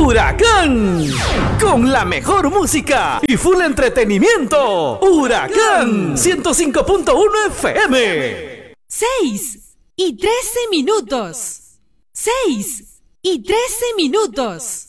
Huracán, con la mejor música y full entretenimiento. Huracán 105.1 FM. 6:13. 6:13.